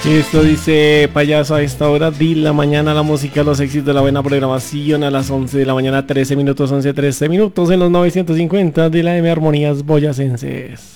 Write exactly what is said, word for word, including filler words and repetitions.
Esto dice payaso a esta hora de la mañana, la música, los éxitos de la buena programación a las once de la mañana, trece minutos, once, trece minutos en los novecientos cincuenta de la M Armonías Boyacenses.